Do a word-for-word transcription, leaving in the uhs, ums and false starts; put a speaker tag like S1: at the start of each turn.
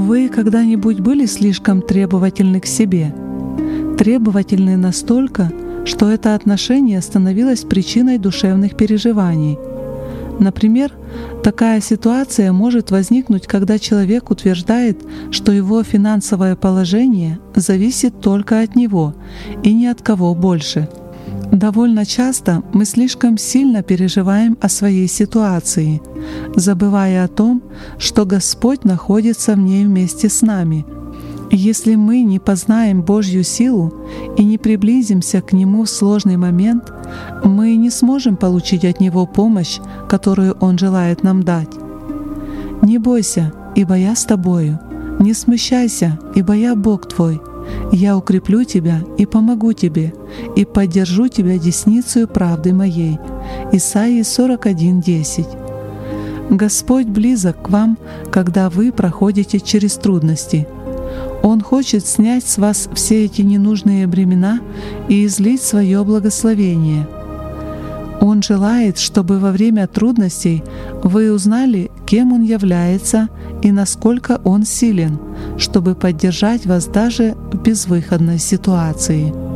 S1: Вы когда-нибудь были слишком требовательны к себе? Требовательны настолько, что это отношение становилось причиной душевных переживаний. Например, такая ситуация может возникнуть, когда человек утверждает, что его финансовое положение зависит только от него и ни от кого больше. Довольно часто мы слишком сильно переживаем о своей ситуации, забывая о том, что Господь находится в ней вместе с нами. Если мы не познаем Божью силу и не приблизимся к Нему в сложный момент, мы не сможем получить от Него помощь, которую Он желает нам дать. Не бойся, ибо я с тобою. Не смущайся, ибо я Бог твой. Я укреплю тебя и помогу тебе, и поддержу тебя десницею правды моей». Исайя сорок один десять. Господь близок к вам, когда вы проходите через трудности. Он хочет снять с вас все эти ненужные бремена и излить свое благословение. Он желает, чтобы во время трудностей вы узнали, кем Он является и насколько Он силен, чтобы поддержать вас даже в безвыходной ситуации.